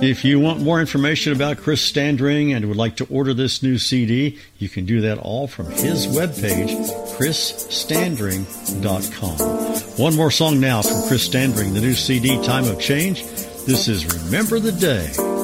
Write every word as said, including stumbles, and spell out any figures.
If you want more information about Chris Standring and would like to order this new C D, you can do that all from his webpage, chris standring dot com. One more song now from Chris Standring, the new C D, Time of Change. This is Remember the Day.